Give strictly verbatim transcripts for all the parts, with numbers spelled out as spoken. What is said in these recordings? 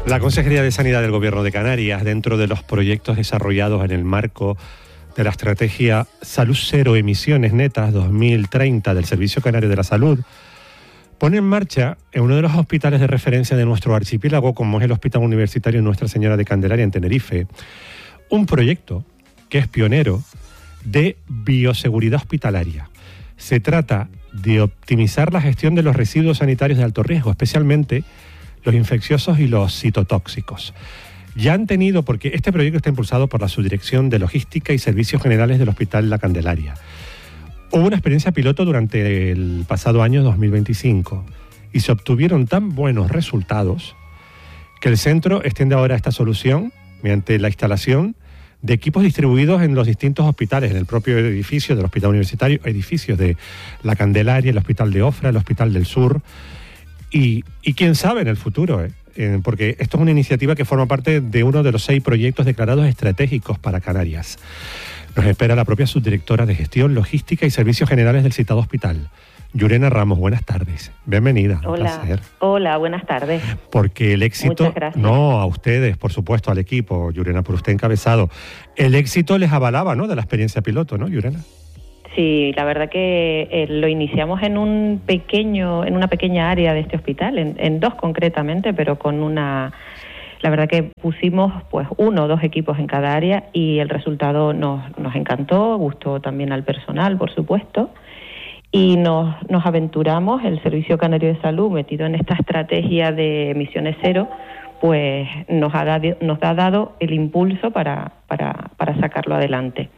La Consejería de Sanidad del Gobierno de Canarias, dentro de los proyectos desarrollados en el marco de la estrategia Salud Cero Emisiones Netas dos mil treinta del Servicio Canario de la Salud, pone en marcha en uno de los hospitales de referencia de nuestro archipiélago, como es el Hospital Universitario Nuestra Señora de Candelaria en Tenerife, un proyecto que es pionero de bioseguridad hospitalaria. Se trata de optimizar la gestión de los residuos sanitarios de alto riesgo, especialmente los infecciosos y los citotóxicos. Ya han tenido, porque este proyecto está impulsado por la Subdirección de Logística y Servicios Generales del Hospital La Candelaria. Hubo una experiencia piloto durante el pasado año dos mil veinticinco y se obtuvieron tan buenos resultados que el centro extiende ahora esta solución mediante la instalación de equipos distribuidos en los distintos hospitales, en el propio edificio del Hospital Universitario, edificios de La Candelaria, el Hospital de Ofra, el Hospital del Sur, y, y quién sabe en el futuro, ¿eh? Eh, porque esto es una iniciativa que forma parte de uno de los seis proyectos declarados estratégicos para Canarias. Nos espera la propia subdirectora de Gestión, Logística y Servicios Generales del citado hospital, Llurena Ramos. Buenas tardes, bienvenida. Hola, un placer. Hola, buenas tardes. Porque el éxito, Muchas gracias. No a ustedes, por supuesto, al equipo, Llurena, por usted encabezado, el éxito les avalaba, ¿no?, de la experiencia piloto, ¿no, Llurena? Sí, la verdad que eh, lo iniciamos en un pequeño, en una pequeña área de este hospital, en, en dos concretamente, pero con una, la verdad que pusimos pues uno o dos equipos en cada área y el resultado nos, nos encantó, gustó también al personal, por supuesto, y nos, nos aventuramos, el Servicio Canario de Salud, metido en esta estrategia de emisiones cero, pues nos ha dado, nos ha dado el impulso para, para, para sacarlo adelante.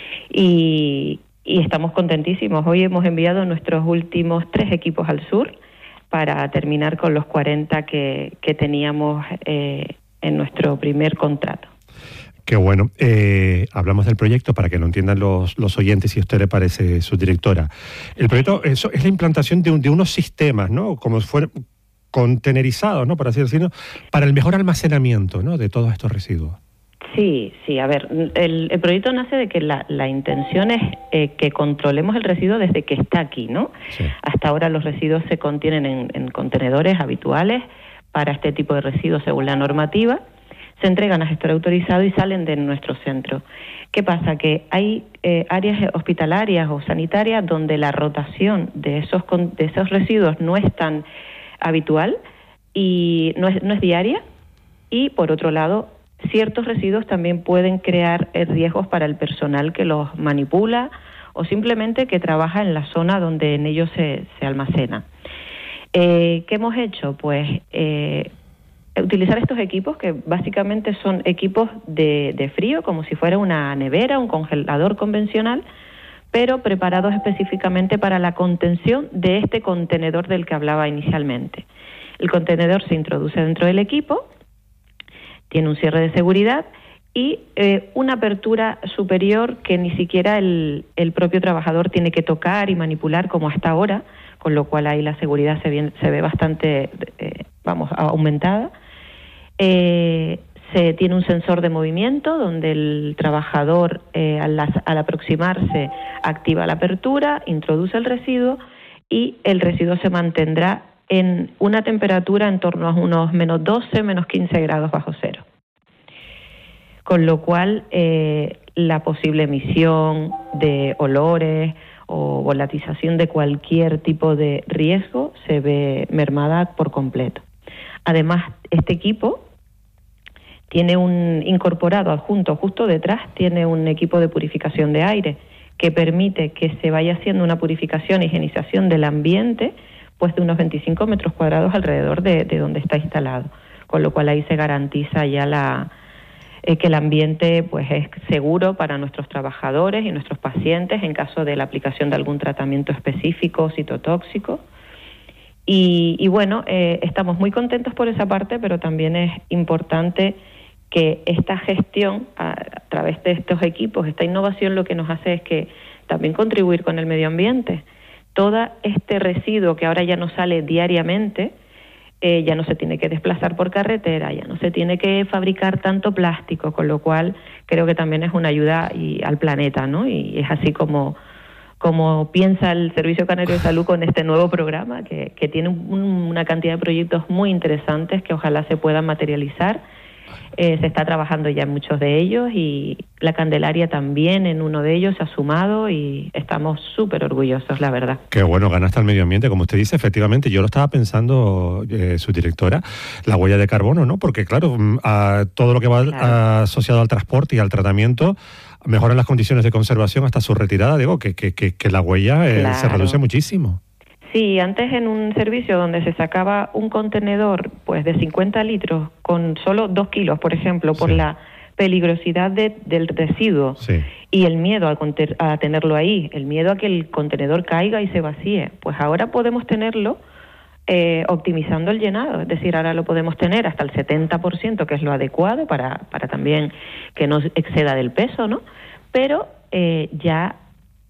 Y Y estamos contentísimos. Hoy hemos enviado nuestros últimos tres equipos al sur para terminar con los cuarenta que, que teníamos eh, en nuestro primer contrato. Qué bueno. Eh, hablamos del proyecto para que lo entiendan los, los oyentes, si a usted le parece, su directora. El proyecto eso es la implantación de, un, de unos sistemas, ¿no?, como si fueran contenerizados, ¿no?, por así decirlo, para el mejor almacenamiento, ¿no?, de todos estos residuos. Sí, sí, a ver, el, el proyecto nace de que la, la intención es eh, que controlemos el residuo desde que está aquí, ¿no? Sí. Hasta ahora los residuos se contienen en, en contenedores habituales para este tipo de residuos según la normativa, se entregan a gestor autorizado y salen de nuestro centro. ¿Qué pasa? Que hay eh, áreas hospitalarias o sanitarias donde la rotación de esos, de esos residuos no es tan habitual y no es, no es diaria, y por otro lado, ciertos residuos también pueden crear riesgos para el personal que los manipula o simplemente que trabaja en la zona donde en ellos se, se almacena. Eh, ¿Qué hemos hecho? Pues eh, utilizar estos equipos que básicamente son equipos de, de frío, como si fuera una nevera, un congelador convencional, pero preparados específicamente para la contención de este contenedor del que hablaba inicialmente. El contenedor se introduce dentro del equipo, tiene un cierre de seguridad y eh, una apertura superior que ni siquiera el, el propio trabajador tiene que tocar y manipular como hasta ahora, con lo cual ahí la seguridad se, bien, se ve bastante, eh, vamos, aumentada. Eh, se tiene un sensor de movimiento donde el trabajador eh, al, al aproximarse activa la apertura, introduce el residuo y el residuo se mantendrá en una temperatura en torno a unos menos doce, menos quince grados bajo cero. Con lo cual, eh, la posible emisión de olores o volatización de cualquier tipo de riesgo se ve mermada por completo. Además, este equipo tiene un incorporado adjunto, justo detrás, tiene un equipo de purificación de aire que permite que se vaya haciendo una purificación e higienización del ambiente pues de unos veinticinco metros cuadrados alrededor de, de donde está instalado, con lo cual ahí se garantiza ya la eh, que el ambiente pues es seguro para nuestros trabajadores y nuestros pacientes en caso de la aplicación de algún tratamiento específico citotóxico. Y, y bueno, eh, estamos muy contentos por esa parte, pero también es importante que esta gestión a, a través de estos equipos, esta innovación, lo que nos hace es que también contribuir con el medio ambiente. Todo este residuo que ahora ya no sale diariamente, eh, ya no se tiene que desplazar por carretera, ya no se tiene que fabricar tanto plástico, con lo cual creo que también es una ayuda y, al planeta, ¿no? Y es así como, cómo piensa el Servicio Canario de Salud con este nuevo programa, que, que tiene un, una cantidad de proyectos muy interesantes que ojalá se puedan materializar. Eh, se está trabajando ya en muchos de ellos y la Candelaria también en uno de ellos se ha sumado y estamos súper orgullosos, la verdad. Qué bueno, gana hasta el medio ambiente, como usted dice, efectivamente. Yo lo estaba pensando, eh, su directora, la huella de carbono, ¿no? Porque, claro, a todo lo que va claro. a, asociado al transporte y al tratamiento mejoran las condiciones de conservación hasta su retirada. Digo, que, que, que, que la huella eh, claro. se reduce muchísimo. Sí, antes en un servicio donde se sacaba un contenedor pues de cincuenta litros con solo dos kilos, por ejemplo, por sí. la peligrosidad de, del residuo sí. y el miedo a, a tenerlo ahí, el miedo a que el contenedor caiga y se vacíe, pues ahora podemos tenerlo eh, optimizando el llenado, es decir, ahora lo podemos tener hasta el setenta por ciento, que es lo adecuado para, para también que no exceda del peso, ¿no? Pero eh, ya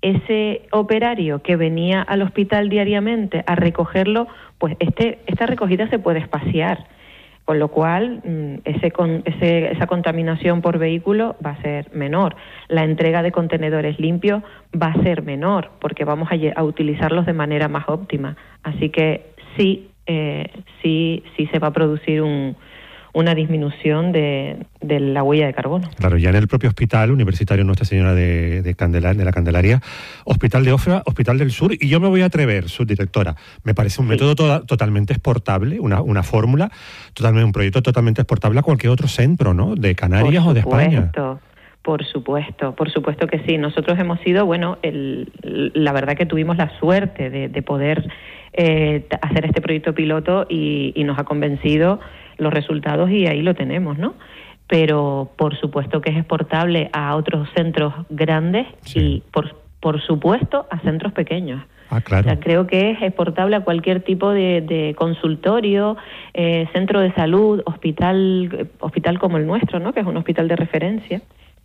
ese operario que venía al hospital diariamente a recogerlo, pues este esta recogida se puede espaciar, con lo cual ese, con, ese esa contaminación por vehículo va a ser menor. La entrega de contenedores limpios va a ser menor, porque vamos a, a utilizarlos de manera más óptima. Así que sí, eh, sí, sí se va a producir un una disminución de, de la huella de carbono. Claro, ya en el propio hospital universitario Nuestra Señora de, de, Candela, de la Candelaria, Hospital de Ofra, Hospital del Sur, y yo me voy a atrever, subdirectora, me parece un sí. método to- totalmente exportable, una, una fórmula, totalmente un proyecto totalmente exportable a cualquier otro centro, ¿no?, de Canarias o de España. Por supuesto, por supuesto que sí. Nosotros hemos sido, bueno, el, la verdad que tuvimos la suerte de, de poder eh, hacer este proyecto piloto y, y nos ha convencido los resultados y ahí lo tenemos, ¿no? Pero por supuesto que es exportable a otros centros grandes sí. y por, por supuesto a centros pequeños. Ah, claro. O sea, creo que es exportable a cualquier tipo de, de consultorio, eh, centro de salud, hospital, hospital como el nuestro, ¿no?, que es un hospital de referencia.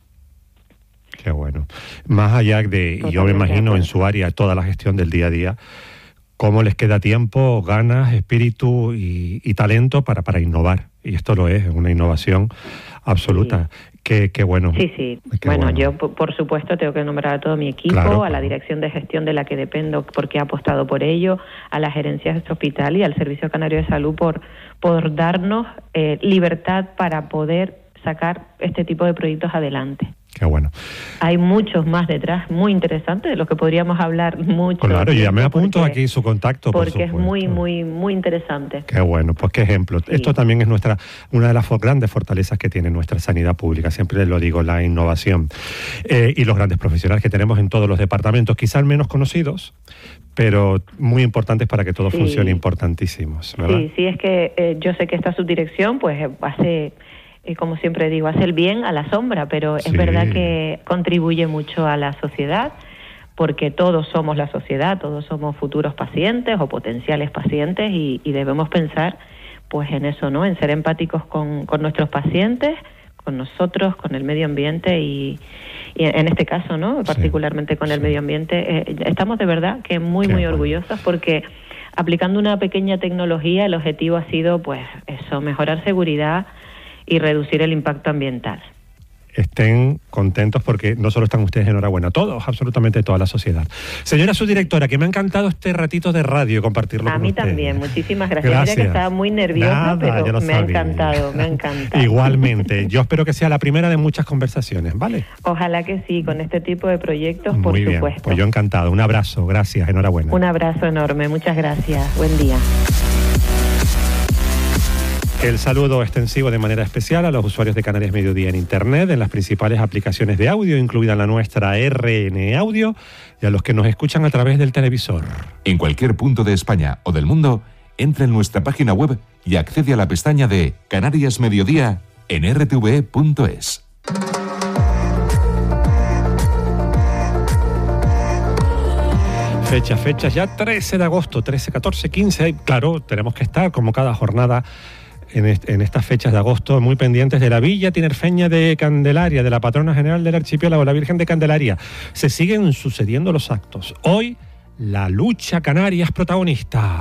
Qué bueno. Más allá de, y yo me imagino en su área, toda la gestión del día a día, cómo les queda tiempo, ganas, espíritu y, y talento para, para innovar. Y esto lo es, una innovación absoluta. Sí. Qué, qué bueno. Sí, sí. Qué bueno, bueno, yo por supuesto tengo que nombrar a todo mi equipo, claro, a la dirección de gestión de la que dependo porque ha apostado por ello, a la gerencia de este hospital y al Servicio Canario de Salud por, por darnos eh, libertad para poder sacar este tipo de proyectos adelante. Qué bueno. Hay muchos más detrás, muy interesantes, de los que podríamos hablar mucho. Claro, yo ya me apunto porque, aquí su contacto, por Porque es muy, muy, muy interesante. Qué bueno, pues qué ejemplo. Sí. Esto también es nuestra una de las grandes fortalezas que tiene nuestra sanidad pública, siempre lo digo, la innovación. Eh, y los grandes profesionales que tenemos en todos los departamentos, quizás menos conocidos, pero muy importantes para que todo sí. funcione, importantísimos, ¿verdad? Sí, sí, es que eh, yo sé que esta subdirección pues hace... Y como siempre digo, hace el bien a la sombra, pero es sí. verdad que contribuye mucho a la sociedad, porque todos somos la sociedad, todos somos futuros pacientes o potenciales pacientes y, y debemos pensar pues en eso, ¿no? En ser empáticos con, con nuestros pacientes, con nosotros, con el medio ambiente y, y en este caso, ¿no?, particularmente sí. con el sí. medio ambiente. Eh, estamos de verdad que muy, Qué muy bueno. orgullosos porque aplicando una pequeña tecnología el objetivo ha sido pues eso, mejorar seguridad y reducir el impacto ambiental. Estén contentos porque no solo están ustedes, enhorabuena, todos, absolutamente toda la sociedad. Señora subdirectora, que me ha encantado este ratito de radio compartirlo a con mí ustedes. También, muchísimas gracias. Gracias. Mira que estaba muy nerviosa, Nada, pero me sabía. ha encantado, me ha encantado. Igualmente, yo espero que sea la primera de muchas conversaciones, ¿vale? Ojalá que sí, con este tipo de proyectos, muy por bien. supuesto. Pues yo encantado, un abrazo, gracias, enhorabuena. Un abrazo enorme, muchas gracias, buen día. El saludo extensivo de manera especial a los usuarios de Canarias Mediodía en Internet, en las principales aplicaciones de audio, incluida la nuestra R N Audio, y a los que nos escuchan a través del televisor. En cualquier punto de España o del mundo, entra en nuestra página web y accede a la pestaña de Canarias Mediodía en r t v e punto es. Fecha, fecha ya trece de agosto, trece, catorce, quince, claro, tenemos que estar como cada jornada en, est- en estas fechas de agosto muy pendientes de la Villa Tinerfeña de Candelaria, de la patrona general del archipiélago, la Virgen de Candelaria. Se siguen sucediendo los actos. Hoy, la lucha canaria es protagonista.